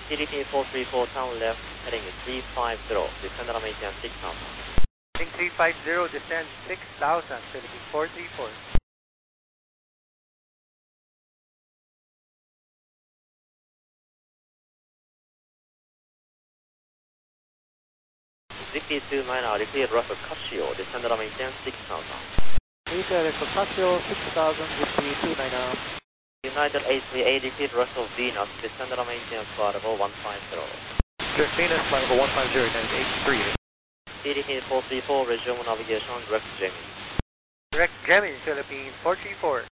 CDT 434, turn left, heading 350, descend on maintain 6000. Heading 350, descend 6000, Philippine 434. ZP2 minor, declared Russell Casio, descend on maintain 6000. Declared Russell Casio, 6000, ZP29. United 838, declared Russell Venus, descend on maintain flight level 150. Venus, flight level 150, United 838. CDT 434, resume navigation, direct Gemini. Direct Gemini, Philippine 434.